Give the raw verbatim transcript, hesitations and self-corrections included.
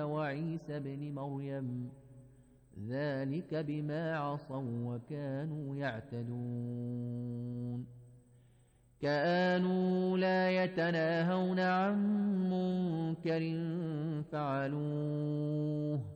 وعيسى ابن مريم ذلك بما عصوا وكانوا يعتدون كانوا لا يتناهون عن منكر فعلوه